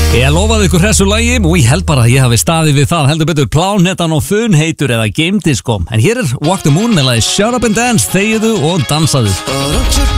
Ég lofaði ykkur hressu lagi og ég held bara að ég hafi staðið við það heldur betur Plánettan og Funheitur eða Game Disco. En hér er Walk the Moon með lagi Shut Up and Dance, þegiðu og dansaðu.